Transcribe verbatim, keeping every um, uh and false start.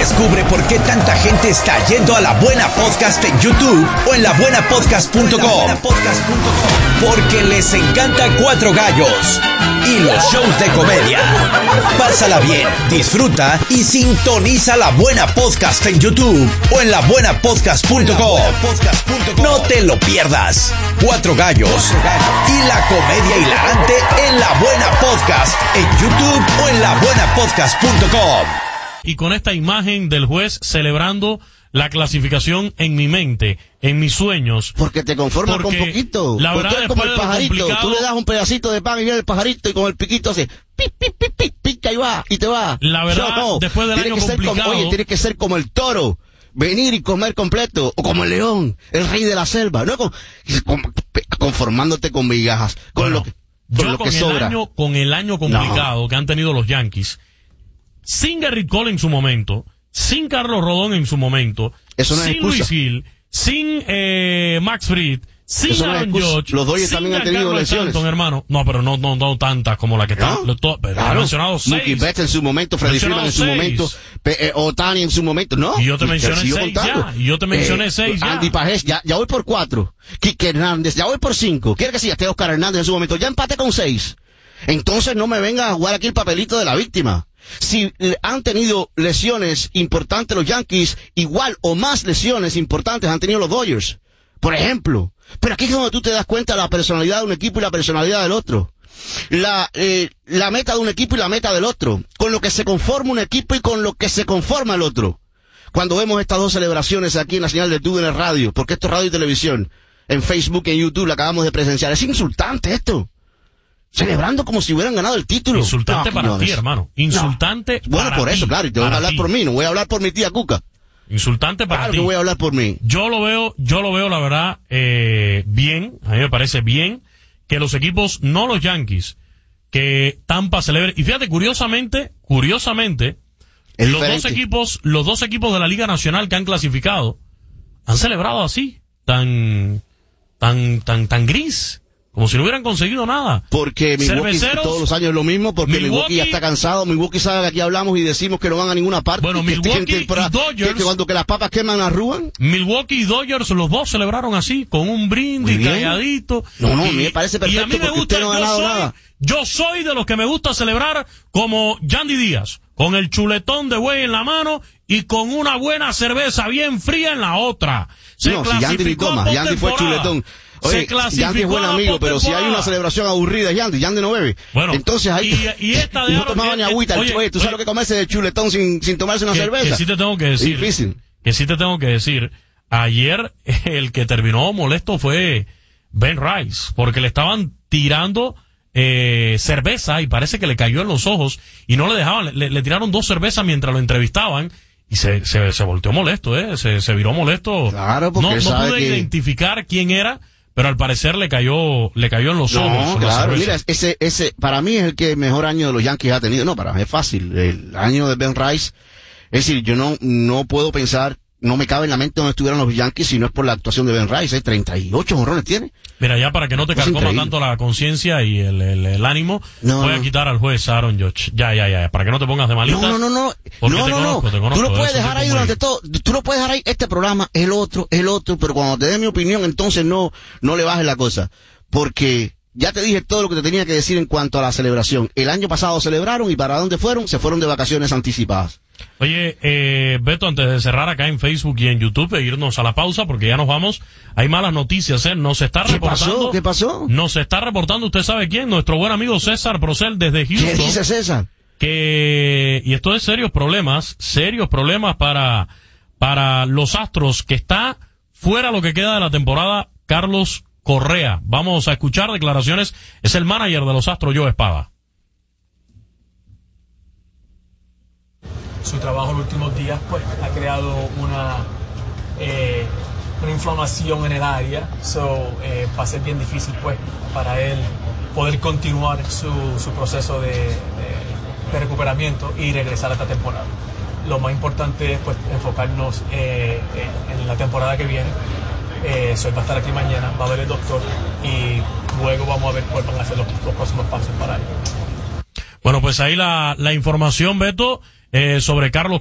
Descubre por qué tanta gente está yendo a La Buena Podcast en YouTube o en la buena podcast punto com. Porque les encanta Cuatro Gallos y los shows de comedia. Pásala bien, disfruta y sintoniza La Buena Podcast en YouTube o en la buena podcast punto com. No te lo pierdas. Cuatro Gallos y la comedia hilarante en La Buena Podcast en YouTube o en la buena podcast punto com. Y con esta imagen del juez celebrando la clasificación en mi mente, en mis sueños. Porque te conformas Porque con poquito. La verdad, tú eres como el pajarito. complicado... Tú le das un pedacito de pan y viene el pajarito y con el piquito hace pic, pic, pic, pic, pica y va, y te va. La verdad, no, después del tiene año que ser complicado... Como, oye, tienes que ser como el toro. Venir y comer completo. O como el león, el rey de la selva. No con, con, conformándote con migajas. Con Bueno, lo que, con yo lo con que el sobra. año, con el año complicado No. que han tenido los Yankees, sin Gerrit Cole en su momento, sin Carlos Rodón en su momento, Eso no es sin excusa. Luis Gil, sin eh, Max Fried, sin Eso no es Aaron excusa. Judge, Los Dodgers sin también han tenido Giancarlo lesiones. Stanton, hermano. No, pero no, no, no tantas como la que están. ¿No? Pero Claro. he mencionado seis. Mookie Betts en su momento, Freddie Freeman en su Mencionado momento, seis. Pe- eh, Ohtani en su momento, ¿no? Y yo te Y mencioné sigo seis contando. ya, y yo te mencioné seis ya. Andy Pajés, ya, ya voy por cuatro. Quique Hernández, ya voy por cinco. ¿Quiere que sí? Hasta Oscar Hernández en su momento. Ya empate con seis. Entonces no me venga a jugar aquí el papelito de la víctima. Si eh, han tenido lesiones importantes los Yankees, igual o más lesiones importantes han tenido los Dodgers. Por ejemplo. Pero aquí es donde tú te das cuenta de la personalidad de un equipo y la personalidad del otro. La, eh, la meta de un equipo y la meta del otro. Con lo que se conforma un equipo y con lo que se conforma el otro. Cuando vemos estas dos celebraciones aquí en la señal de YouTube en el radio, porque esto es radio y televisión, en Facebook, en YouTube, la acabamos de presenciar. Es insultante esto. Celebrando como si hubieran ganado el título. Insultante No, para señores. ti, hermano. Insultante No. Bueno, para por eso, ti. claro, y te voy a Para hablar ti. por mí, no voy a hablar por mi tía Cuca. Insultante para Claro ti. que voy a hablar por mí. Yo lo veo, yo lo veo, la verdad, eh, bien, a mí me parece bien que los equipos, no los Yankees, que Tampa celebre. Y fíjate, curiosamente, curiosamente, Es los diferente. dos equipos, los dos equipos de la Liga Nacional que han clasificado, han celebrado así, tan, tan, tan, tan gris, como si no hubieran conseguido nada. Porque Milwaukee Cerveceros, todos los años es lo mismo, porque Milwaukee, Milwaukee ya está cansado. Milwaukee sabe que aquí hablamos y decimos que no van a ninguna parte. Bueno, y que Milwaukee tienen temporada- y Dodgers- que, que cuando que las papas queman arrugan. Milwaukee y Dodgers, los dos celebraron así, con un brindis, Muy bien. calladito. No, no, Y- a mí me parece y a perfecto mí me porque gusta, usted no ha yo ganado soy, nada. yo soy de los que me gusta celebrar como Yandy Díaz, con el chuletón de buey en la mano y con una buena cerveza bien fría en la otra. Se No, si Yandy ni clasificó toma, a Yandy fue postemporada. chuletón. Se Oye, clasificó Yandy es buen a amigo, pero si hay postemporada. una celebración aburrida, Yandy, Yandy no bebe. Bueno, entonces ahí y- y esta de no Aaron- tomaba ni eh, agüita. oye, Oye, tú sabes oye, lo que comerse de chuletón sin, sin tomarse una que, cerveza. que sí te tengo que decir, Difícil. que sí te tengo que decir, ayer el que terminó molesto fue Ben Rice, porque le estaban tirando eh, cerveza y parece que le cayó en los ojos y no le dejaban, le, le tiraron dos cervezas mientras lo entrevistaban y se, se, se volteó molesto, eh, se, se viró molesto. Claro, porque no, él no sabe pude que- identificar quién era, pero al parecer le cayó, le cayó en los ojos. No, la claro, cerveza. mira, ese, ese, para mí es el que mejor año de los Yankees ha tenido. No, para mí es fácil. El año de Ben Rice, es decir, yo no, no puedo pensar, no me cabe en la mente donde estuvieran los Yankees si no es por la actuación de Ben Rice. ¿eh? treinta y ocho jonrones tiene. Mira, ya para que no te Es carcoma increíble. tanto la conciencia y el, el, el ánimo, No, voy a no. quitar al juez Aaron Judge. Ya, ya, ya, para que no te pongas de malita. No, no, no, no. Porque No, te no, conozco, no. te conozco, Tú lo de puedes esos dejar ahí tipos muy- durante todo. Tú lo puedes dejar ahí este programa, el otro, el otro, pero cuando te dé mi opinión, entonces no, no le bajes la cosa. Porque ya te dije todo lo que te tenía que decir en cuanto a la celebración. El año pasado celebraron y ¿para dónde fueron? Se fueron de vacaciones anticipadas. Oye, eh, Beto, antes de cerrar acá en Facebook y en YouTube e irnos a la pausa, porque ya nos vamos, hay malas noticias, ¿eh? Nos está ¿Qué reportando. pasó? ¿Qué pasó? Nos está reportando, usted sabe quién, nuestro buen amigo César Procel desde ¿Qué Houston. dice César? Que, y esto es serios problemas, serios problemas para, para los Astros, que está fuera lo que queda de la temporada Carlos Correa. Vamos a escuchar declaraciones, es el manager de los Astros, Joe Espada. Su trabajo en los últimos días pues ha creado una eh, una inflamación en el área, so eh, va a ser bien difícil pues para él poder continuar su, su proceso de, de, de recuperamiento y regresar a esta temporada. Lo más importante es pues enfocarnos eh, en, en la temporada que viene. Eh, Soy va a estar aquí mañana, va a ver el doctor y luego vamos a ver cuáles van a ser los, los próximos pasos para él. Bueno, pues ahí la, la información, Beto, eh, sobre Carlos